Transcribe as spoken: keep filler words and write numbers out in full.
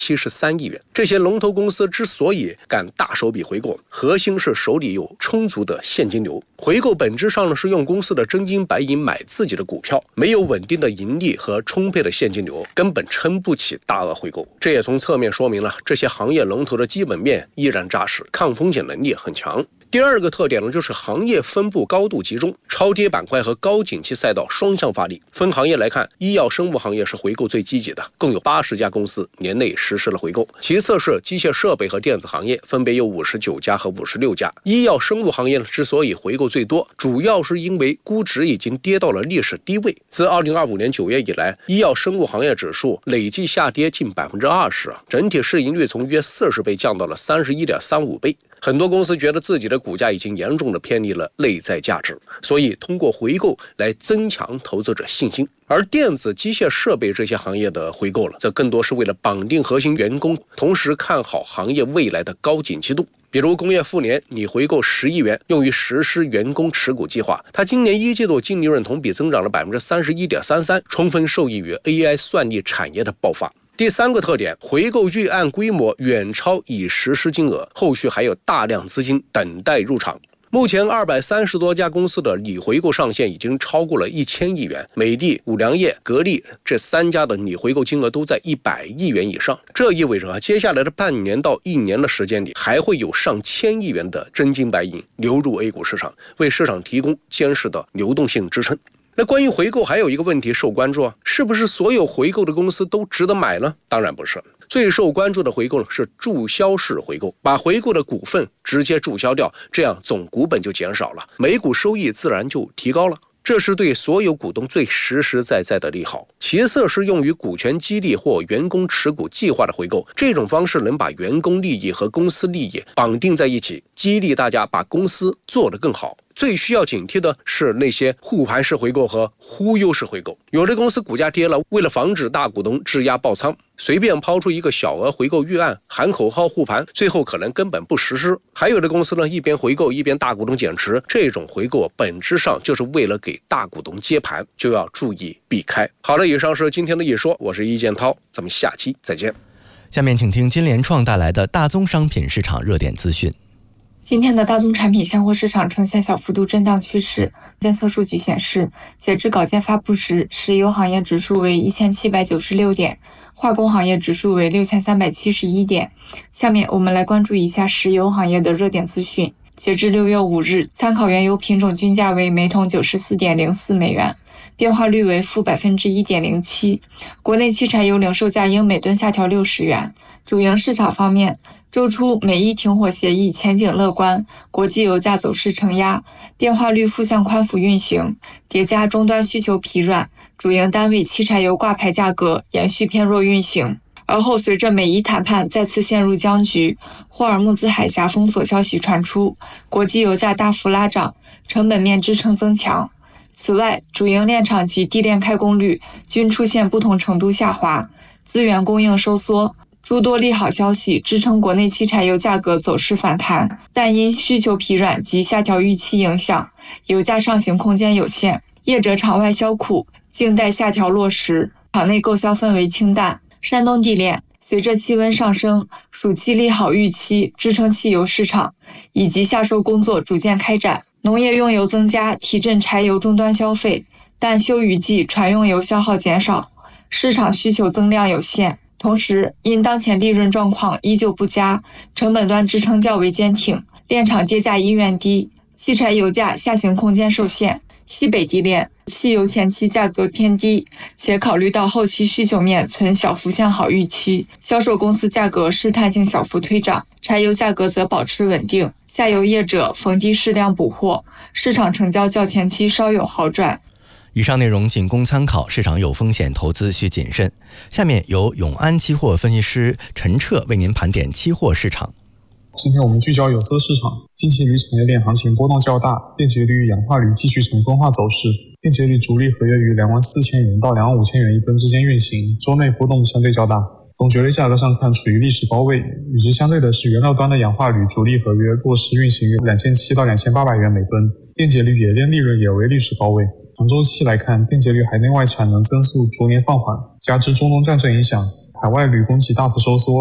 七十三亿元。这些龙头公司之所以敢大手笔回购，核心是手里有充足的现金流。回购本质上呢是用公司的真金白银买自己的股票，没有稳定的盈利和充沛的现金流，根本撑不起大额回购。这也从侧面说明了这些行业龙头的基本面依然扎实，抗风险能力很强。第二个特点呢，就是行业分布高度集中，超跌板块和高景气赛道双向发力。分行业来看，医药生物行业是回购最积极的，共有八十家公司年内实施了回购。其次是机械设备和电子行业，分别有五十九家和五十六家。医药生物行业呢，之所以回购最多，主要是因为估值已经跌到了历史低位。自二零二五年九月以来，医药生物行业指数累计下跌近百分之二十，整体市盈率从约四十倍降到了三十一点三五倍。很多公司觉得自己的股价已经严重的偏离了内在价值，所以通过回购来增强投资者信心。而电子、机械设备这些行业的回购了，则更多是为了绑定核心员工，同时看好行业未来的高景气度。比如工业富联，你回购十亿元用于实施员工持股计划，它今年一季度净利润同比增长了百分之三十一点三三，充分受益于 A I 算力产业的爆发。第三个特点，回购预案规模远超已实施金额，后续还有大量资金等待入场。目前二百三十多家公司的拟回购上限已经超过了一千亿元，美的、五粮液、格力这三家的拟回购金额都在一百亿元以上。这意味着接下来的半年到一年的时间里，还会有上千亿元的真金白银流入 A 股市场，为市场提供坚实的流动性支撑。那关于回购还有一个问题受关注啊，是不是所有回购的公司都值得买呢？当然不是。最受关注的回购呢是注销式回购，把回购的股份直接注销掉，这样总股本就减少了，每股收益自然就提高了。这是对所有股东最实实在在的利好。其次是用于股权激励或员工持股计划的回购，这种方式能把员工利益和公司利益绑定在一起，激励大家把公司做得更好。最需要警惕的是那些护盘式回购和忽悠式回购。有的公司股价跌了，为了防止大股东质押爆仓，随便抛出一个小额回购预案，喊口号护盘，最后可能根本不实施。还有的公司呢，一边回购一边大股东减持，这种回购本质上就是为了给大股东接盘，就要注意避开。好了，以上是今天的一说，我是易建涛，咱们下期再见。 下面请听金联创带来的大宗商品市场热点资讯。 今天的大宗产品现货市场呈现小幅度震荡趋势。监测数据显示，截至稿件发布时，石油行业指数为一千七百九十六点，化工行业指数为六千三百七十一点。下面我们来关注一下石油行业的热点资讯。截至六月五日，参考原油品种均价为每桶九十四点零四美元，变化率为负百分之一点零七。国内汽柴油零售价应每吨下调六十元。主营市场方面，周初美伊停火协议前景乐观，国际油价走势承压，变化率负向宽幅运行，叠加终端需求疲软，主营单位汽柴油挂牌价格延续偏弱运行。而后随着美伊谈判再次陷入僵局，霍尔木兹海峡封锁消息传出，国际油价大幅拉涨，成本面支撑增强。此外，主营炼厂及地炼开工率均出现不同程度下滑，资源供应收缩，诸多利好消息支撑国内汽柴油价格走势反弹，但因需求疲软及下调预期影响，油价上行空间有限，业者场外销库，静待下调落实，场内购销氛围清淡。山东地炼随着气温上升，暑期利好预期支撑汽油市场，以及下收工作逐渐开展，农业用油增加提振柴油终端消费，但休渔季船用油消耗减少，市场需求增量有限。同时，因当前利润状况依旧不佳，成本端支撑较为坚挺，炼厂跌价意愿低，汽柴油价下行空间受限。西北地炼汽油前期价格偏低，且考虑到后期需求面存小幅向好预期，销售公司价格试探性小幅推涨，柴油价格则保持稳定，下游业者逢低适量补货，市场成交较前期稍有好转。 以上内容仅供参考，市场有风险，投资需谨慎。下面由永安期货分析师陈澈为您盘点期货市场。 今天我们聚焦有色市场，近期铝产业链行情波动较大，电解铝、氧化铝继续呈分化走势。电解铝主力合约于两万四千元到两万五千元一吨之间运行，周内波动相对较大。从绝对价格上看，处于历史高位。与之相对的是，原料端的氧化铝主力合约落实运行于两千七百到两千八百元每吨，电解铝冶炼利润也为历史高位。长周期来看，电解铝海内外产能增速逐年放缓，加之中东战争影响， 海外铝供给大幅收缩，